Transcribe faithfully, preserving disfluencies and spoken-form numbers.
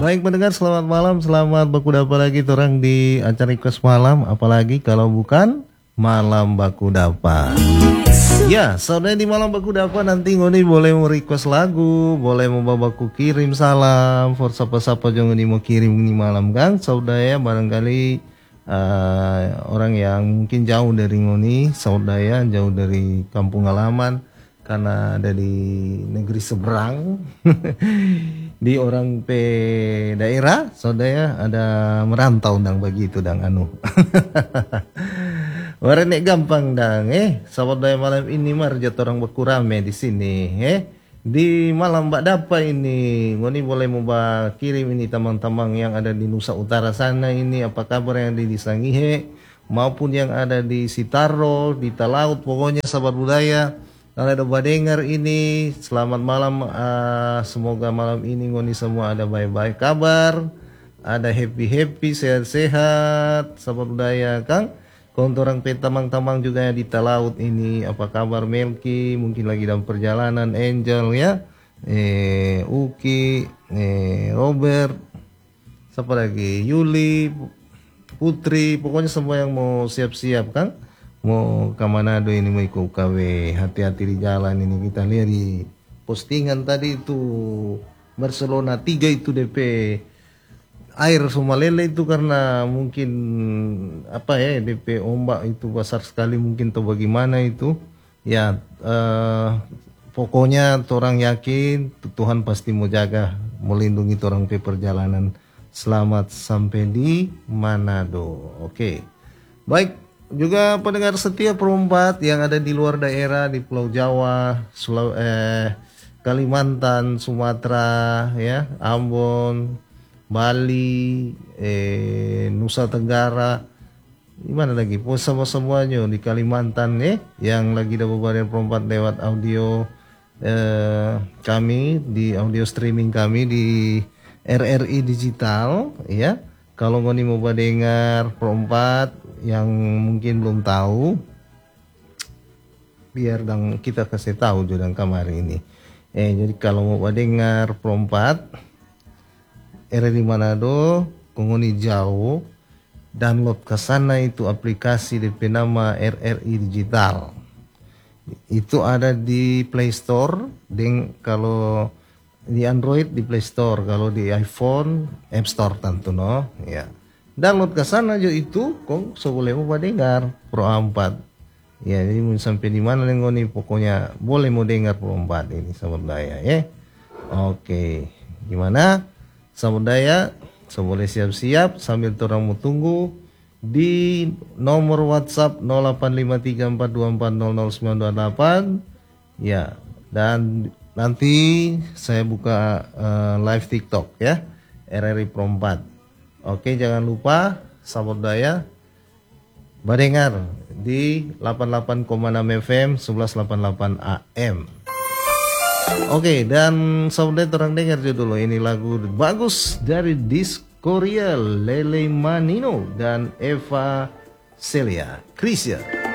Baik pendengar, selamat malam, selamat baku dapa lagi orang di acara request malam, apalagi kalau bukan malam baku dapa. Ya, saudara di malam baku dapa nanti ngoni boleh mau request lagu, boleh mau babaku kirim salam, for siapa-siapa jangan ngoni mau kirim ini malam gang, saudara ya barangkali uh, orang yang mungkin jauh dari ngoni, saudara ya, jauh dari kampung halaman karena ada di negeri seberang. Di orang pe daerah saudara ada merantau dang begitu dang anu. Warenek gampang dang eh saudara malam ini marjat orang berkurame di sini eh di malam Mbak Dapa ini ngoni boleh mau kirim ini tamang-tamang yang ada di Nusa Utara sana ini apa kabar yang ada di Sangihe maupun yang ada di Sitaro di Talaut pokoknya sahabat budaya. Kalau ada badengar ini, selamat malam. Uh, semoga malam ini ngoni semua ada baik-baik kabar, ada happy-happy, sehat-sehat, sahabat budaya Kang. Untuk orang petamang-tamang juga yang di Talaut ini, apa kabar Melki? Mungkin lagi dalam perjalanan, Angel ya, eh, Uki, eh, Robert, siapa lagi? Yuli, Putri, pokoknya semua yang mau siap-siap Kang. Mau ke Manado ini mau ikut K W, hati-hati di jalan ini. Kita lihat di postingan tadi itu Barcelona tiga itu D P air Sumalele itu karena mungkin apa ya D P ombak itu besar sekali mungkin atau bagaimana itu ya eh, pokoknya orang yakin Tuhan pasti mau jaga melindungi orang pe perjalanan selamat sampai di Manado. Oke baik. Juga pendengar setia perempat yang ada di luar daerah di Pulau Jawa, Sulawesi, eh, Kalimantan, Sumatera, ya, Ambon, Bali, eh, Nusa Tenggara, gimana lagi? Pos sama semuanya di Kalimantan ya, yang lagi ada beberapa perempat lewat audio eh, kami di audio streaming kami di R R I Digital, ya. Kalau ngoni mau dengar perempat yang mungkin belum tahu, biar dang kita kasih tahu juga kamar ini. Eh jadi kalau mau dengar perempat R R I Manado, ngoni jauh, download ke sana itu aplikasi D P nama R R I Digital. Itu ada di Play Store, deng kalau di Android di Play Store, kalau di iPhone App Store tentu no ya. Download ke sana aja itu kok so boleh mau dengar Pro empat. Ya jadi mau sampai di mana nih nih pokoknya boleh mau dengar Pro empat ini sahabat daya ya. Oke. Gimana? Sahabat daya, so boleh siap-siap sambil orang mau tunggu di nomor WhatsApp nol delapan lima tiga empat dua empat nol nol sembilan dua delapan. Ya, dan nanti saya buka uh, live TikTok ya R R I Pro empat. Oke jangan lupa sahabat daya badengar di delapan puluh delapan koma enam F M sebelas delapan puluh delapan A M. Oke dan sahabat daya orang dengar dulu ini lagu bagus dari Diskoria Lele Manino dan Eva Celia Krisya.